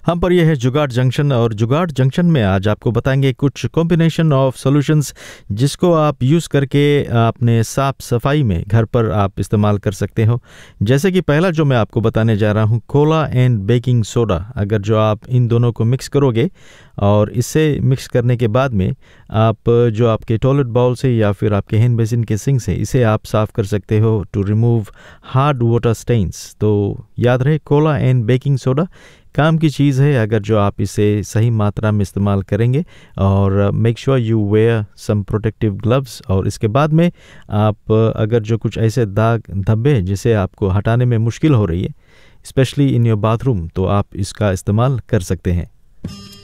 हम पर यह है जुगाड़ जंक्शन, और जुगाड़ जंक्शन में आज आपको बताएंगे कुछ कॉम्बिनेशन ऑफ सॉल्यूशंस जिसको आप यूज़ करके अपने साफ सफाई में घर पर आप इस्तेमाल कर सकते हो। जैसे कि पहला जो मैं आपको बताने जा रहा हूँ, कोला एंड बेकिंग सोडा। अगर जो आप इन दोनों को मिक्स करोगे और इससे मिक्स करने के बाद में आप जो आपके टॉयलेट बाउल से या फिर आपके हैंड बेसिन के सिंक से इसे आप साफ़ कर सकते हो to remove hard water stains. तो याद रहे, कोला एंड बेकिंग सोडा काम की चीज़ है अगर जो आप इसे सही मात्रा में इस्तेमाल करेंगे। और make sure you where some protective gloves. और इसके बाद में आप अगर जो कुछ ऐसे दाग धब्बे जिसे आपको हटाने में मुश्किल हो रही है, स्पेशली इन योर बाथरूम, तो आप इसका इस्तेमाल कर सकते हैं।